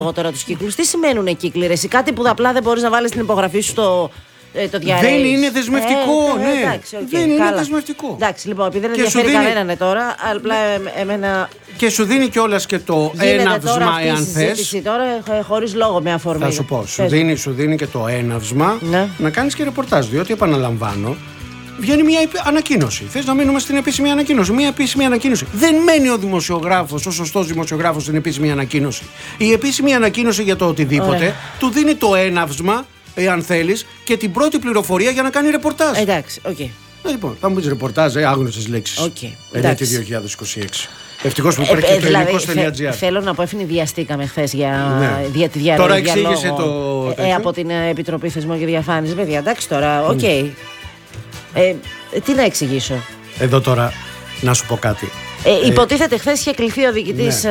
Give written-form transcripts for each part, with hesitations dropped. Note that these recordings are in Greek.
τώρα τους κύκλους. Τι σημαίνουν κύκλοι, ρε? Κάτι που απλά δεν μπορείς να βάλεις την υπογραφή σου το διαρρέεις. Δεν είναι δεσμευτικό, ναι. Εντάξει, okay, δεν είναι καλά. δεσμευτικό. Εντάξει, λοιπόν, επειδή δεν ενδιαφέρει κανέναν τώρα, απλά εμένα. Και σου δίνει κιόλας και το έναυσμα, εάν θες. Τώρα χωρίς λόγο με αφορμή. Θα σου πω, σου δίνει και το έναυσμα να κάνεις και ρεπορτάζ. Διότι, επαναλαμβάνω, βγαίνει μια ανακοίνωση. Θες να μείνουμε στην επίσημη ανακοίνωση? Μια επίσημη ανακοίνωση. Δεν μένει ο δημοσιογράφος, ο σωστός δημοσιογράφος, στην επίσημη ανακοίνωση. Η επίσημη ανακοίνωση για το οτιδήποτε του δίνει το έναυσμα, εάν θέλεις, και την πρώτη πληροφορία για να κάνει ρεπορτάζ. Εντάξει, οκ. Λοιπόν, θα μου πεις ρεπορτάζ, άγνωστες λέξεις. Εντάξει. 2026. Ευτυχώς που υπάρχει το ελληνικός.gr. Θέλω να πω, ευνηδιαστήκαμε χθες για τη διαρροή. Τώρα εξήγησε το. Από την Επιτροπή Θεσμών και Διαφάνειας. Παιδιά, εντάξει τώρα, οκ. Τι να εξηγήσω. Εδώ τώρα να σου πω κάτι. Υποτίθεται χθες είχε κληθεί ο διοικητής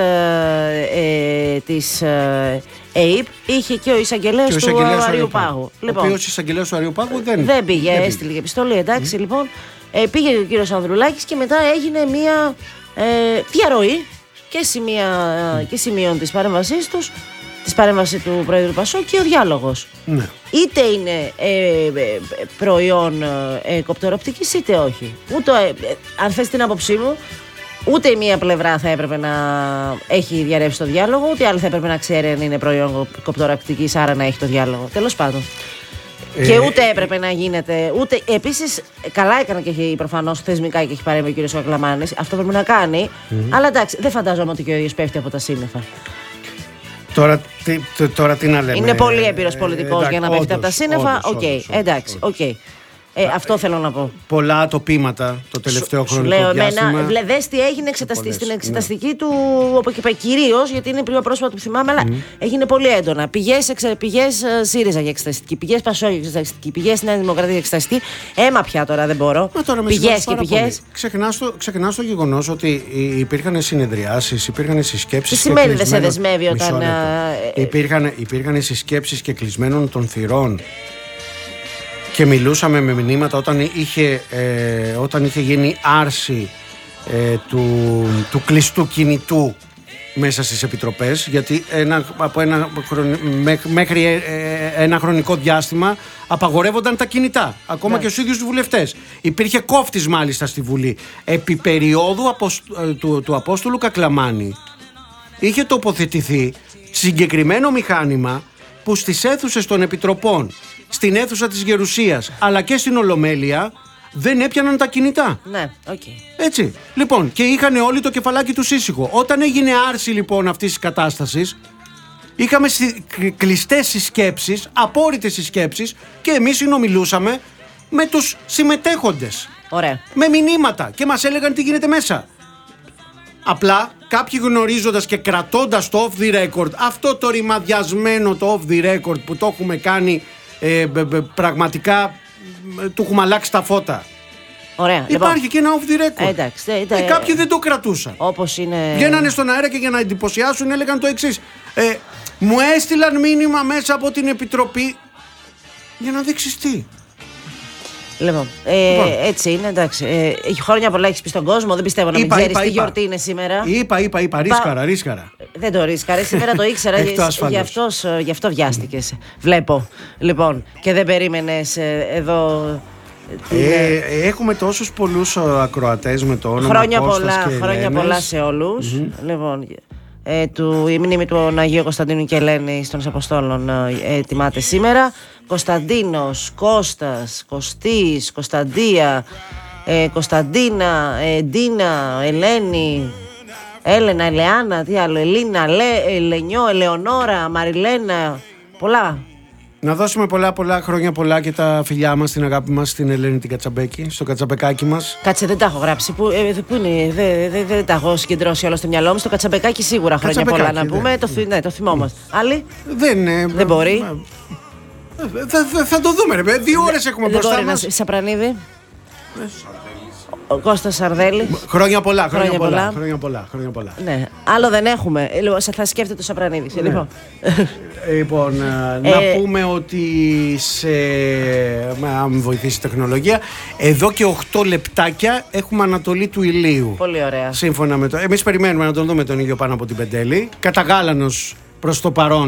της ΕΕΠ, είχε και ο εισαγγελέας του Αριουπάγου. Ο οποίος εισαγγελέας του Αριουπάγου δεν πήγε, έστειλε επιστολή. Εντάξει, λοιπόν. Πήγε ο κύριος Ανδρουλάκης και μετά έγινε μια διαρροή και σημείων της παρέμβασής τους, της παρέμβαση του Πρόεδρου Πασόκ και ο διάλογος. Ναι. Είτε είναι προϊόν κοπτεροπτικής είτε όχι. Αν θες την άποψή μου, ούτε η μία πλευρά θα έπρεπε να έχει διαρρεύσει το διάλογο, ούτε η άλλη θα έπρεπε να ξέρει αν είναι προϊόν κοπτεροπτικής, άρα να έχει το διάλογο. Τέλος πάντων. Και ούτε έπρεπε να γίνεται. Επίσης, καλά έκανε και προφανώς θεσμικά και έχει παρέμβει ο κ. Κακλαμάνης. Αυτό πρέπει να κάνει. Αλλά εντάξει, δεν φαντάζομαι ότι και ο ίδιος πέφτει από τα σύννεφα. Τώρα τι να λέμε. Είναι πολύ έμπειρος πολιτικός για να πέφτει από τα σύννεφα. Εντάξει, οκ. Αυτό θέλω να πω. Πολλά ατοπήματα το τελευταίο χρονικό διάστημα. Δες τι έγινε στην εξεταστική του, όπου και κυρίως, γιατί είναι πιο πρόσφατα που θυμάμαι, αλλά έγινε πολύ έντονα. Πηγές ΣΥΡΙΖΑ για εξεταστική, πηγές ΠΑΣΟΚ για εξεταστική, πηγές Νέα Δημοκρατία για εξεταστική. Έμα πια τώρα δεν μπορώ. Πηγές και πηγές. Ξεχνάς το γεγονός ότι υπήρχαν συνεδριάσεις, υπήρχαν συσκέψεις. Τι σημαίνει δεν σε δεσμεύει όταν. Υπήρχαν συσκέψεις και κλεισμένων των θυρών. Και μιλούσαμε με μηνύματα όταν είχε γίνει άρση του κλειστού κινητού μέσα στις επιτροπές, γιατί μέχρι ένα χρονικό διάστημα απαγορεύονταν τα κινητά, ακόμα και στους ίδιους τους βουλευτές. Υπήρχε κόφτης μάλιστα στη Βουλή. Επί περίοδου του Απόστολου Κακλαμάνη είχε τοποθετηθεί συγκεκριμένο μηχάνημα που στις αίθουσες των επιτροπών, στην αίθουσα της Γερουσίας αλλά και στην Ολομέλεια δεν έπιαναν τα κινητά. Ναι, οκ. Έτσι. Λοιπόν, και είχαν όλοι το κεφαλάκι τους ήσυχο. Όταν έγινε άρση λοιπόν αυτής της κατάστασης, είχαμε κλειστές συσκέψεις, απόρριτες συσκέψεις, και εμείς συνομιλούσαμε με τους συμμετέχοντες. Ωραία. Με μηνύματα και μας έλεγαν τι γίνεται μέσα. Απλά κάποιοι γνωρίζοντας και κρατώντας το off the record, αυτό το ρημαδιασμένο το off the record που το έχουμε κάνει, πραγματικά του έχουμε αλλάξει τα φώτα. Ωραία. Υπάρχει και ένα off the record. Εντάξει, κάποιοι δεν το κρατούσαν. Όπως είναι. Βγαίνανε στον αέρα και για να εντυπωσιάσουν έλεγαν το εξής. Μου έστειλαν μήνυμα μέσα από την Επιτροπή για να δείξεις τι. Λοιπόν, έτσι είναι, εντάξει. Χρόνια πολλά έχεις πει στον κόσμο, δεν πιστεύω να μην ξέρεις τι γιορτή είναι σήμερα. Είπα, ρίσκαρα. Δεν το ρίσκαρε, σήμερα το ήξερα, γι' αυτό βιάστηκες. Βλέπω, λοιπόν, και δεν περίμενες εδώ. Έχουμε τόσους πολλούς ακροατές με το όνομα Κώστας και χρόνια πολλά σε όλους. Λοιπόν, η μνήμη του Αγίου Κωνσταντίνου και Ελένης των Αποστόλων ετοιμάται σήμερα. Κωνσταντίνος, Κώστας, Κωστής, Κωνσταντία, Κωνσταντίνα, Ντίνα, Ελένη, Έλενα, Ελεάνα, τι άλλο, Ελίνα, Ελενιό, Ελεονόρα, Μαριλένα, πολλά. Να δώσουμε πολλά χρόνια πολλά και τα φιλιά μας, την αγάπη μας στην Ελένη την Κατσαμπέκη, στο κατσαμπεκάκι μας. Κάτσε, δεν τα έχω γράψει. Πού είναι, δεν τα έχω συγκεντρώσει όλα στο μυαλό μου. Στο κατσαμπεκάκι σίγουρα χρόνια πολλά να πούμε. Ναι, το θυμόμαστε. Άλλοι. Δεν μπορεί. Θα το δούμε, ρε παιδί. 2 ώρες έχουμε μπροστά μας. Σαπρανίδη. Ο Κώστας Σαρδέλη. Χρόνια πολλά. Ναι, άλλο δεν έχουμε. Θα σκέφτεται το Σαπρανίδη. Ναι. Λοιπόν, να πούμε ότι αν με βοηθήσει η τεχνολογία, εδώ και 8 λεπτάκια έχουμε ανατολή του ηλίου. Πολύ ωραία. Σύμφωνα με το. Εμείς περιμένουμε να τον δούμε τον ήλιο πάνω από την Πεντέλη. Καταγάλανος προς το παρόν.